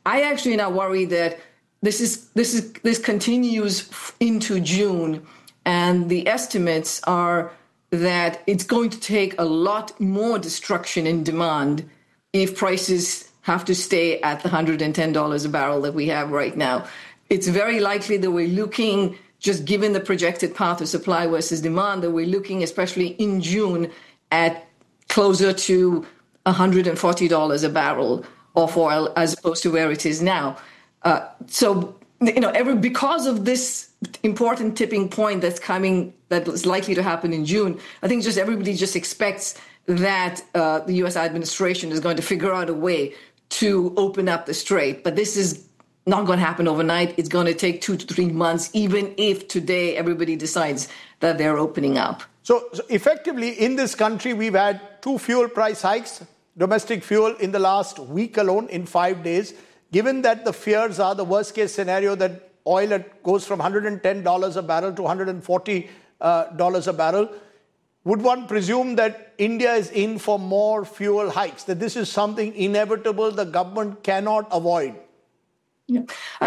I actually now worry that this continues into June, and the estimates are that it's going to take a lot more destruction in demand if prices have to stay at the $110 a barrel that we have right now. It's very likely that we're looking, just given the projected path of supply versus demand, that we're looking, especially in June, at closer to $140 a barrel of oil as opposed to where it is now. Because of this important tipping point that is likely to happen in June, I think everybody expects that the U.S. administration is going to figure out a way to open up the strait. But this is not going to happen overnight. It's going to take 2 to 3 months, even if today everybody decides that they're opening up. So effectively, in this country, we've had 2 fuel price hikes, domestic fuel, in the last week alone, in 5 days. Given that the fears are the worst case scenario that oil goes from $110 a barrel to $140 a barrel, would one presume that India is in for more fuel hikes, that this is something inevitable the government cannot avoid? Yeah.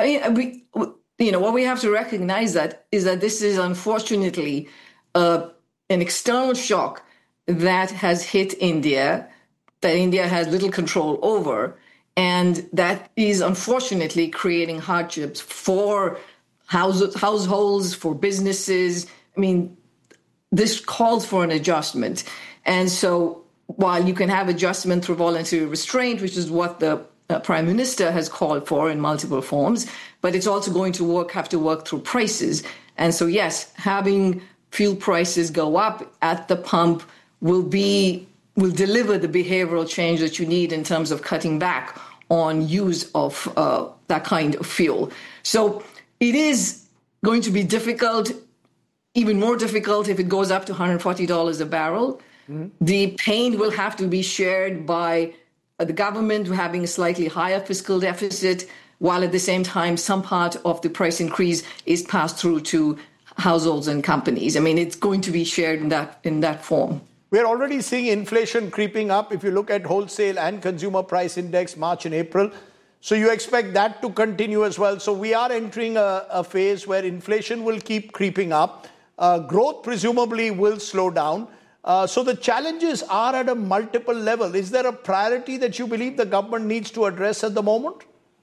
What we have to recognize is that this is unfortunately an external shock that has hit India, that India has little control over, and that is unfortunately creating hardships for households, for businesses. This calls for an adjustment. And so while you can have adjustment through voluntary restraint, which is what the Prime Minister has called for in multiple forms, but it's also going to have to work through prices. And so, yes, having fuel prices go up at the pump will deliver the behavioral change that you need in terms of cutting back on use of that kind of fuel. So it is going to be difficult, even more difficult if it goes up to $140 a barrel. Mm-hmm. The pain will have to be shared by the government having a slightly higher fiscal deficit, while at the same time some part of the price increase is passed through to households and companies. It's going to be shared in that form. We're already seeing inflation creeping up if you look at wholesale and consumer price index March and April. So you expect that to continue as well. So we are entering a phase where inflation will keep creeping up. Growth presumably will slow down. So the challenges are at a multiple level. Is there a priority that you believe the government needs to address at the moment?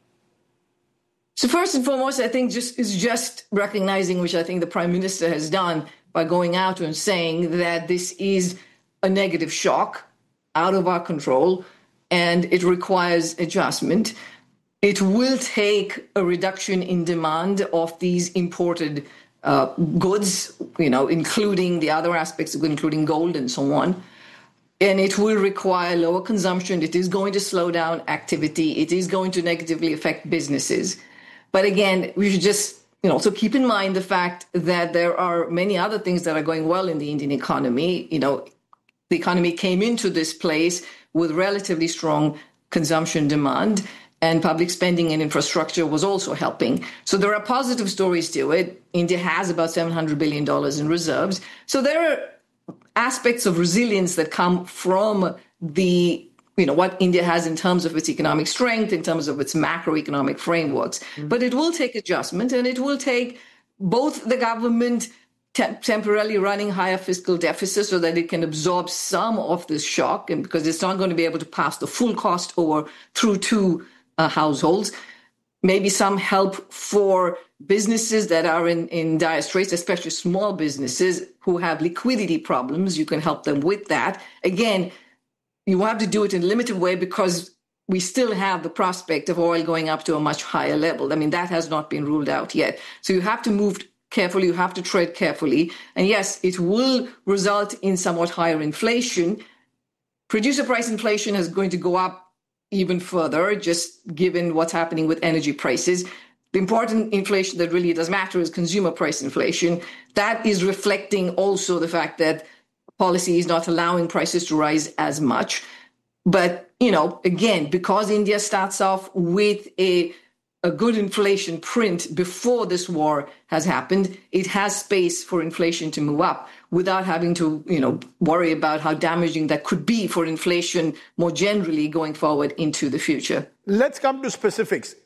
So first and foremost, I think just recognizing, which I think the Prime Minister has done by going out and saying that this is a negative shock out of our control and it requires adjustment. It will take a reduction in demand of these imported goods, including the other aspects, including gold and so on. And it will require lower consumption. It is going to slow down activity. It is going to negatively affect businesses. But again, we should just also keep in mind the fact that there are many other things that are going well in the Indian economy. The economy came into this place with relatively strong consumption demand, and public spending and infrastructure was also helping. So there are positive stories to it. India has about $700 billion in reserves. So there are aspects of resilience that come from what India has in terms of its economic strength, in terms of its macroeconomic frameworks. Mm-hmm. But it will take adjustment, and it will take both the government temporarily running higher fiscal deficits so that it can absorb some of this shock, and because it's not going to be able to pass the full cost through to households. Maybe some help for businesses that are in dire straits, especially small businesses who have liquidity problems. You can help them with that. Again, you have to do it in a limited way because we still have the prospect of oil going up to a much higher level. That has not been ruled out yet. So you have to move carefully, you have to tread carefully. And yes, it will result in somewhat higher inflation. Producer price inflation is going to go up even further, just given what's happening with energy prices. The important inflation that really does matter is consumer price inflation. That is reflecting also the fact that policy is not allowing prices to rise as much. But, again, because India starts off with a good inflation print before this war has happened, it has space for inflation to move up without having to, worry about how damaging that could be for inflation more generally going forward into the future. Let's come to specifics.